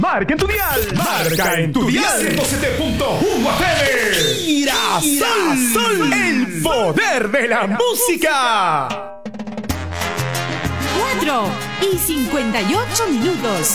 Marca en tu dial. Marca en tu dial. 107.1 FM. Girasol. El poder de la música. 4:58.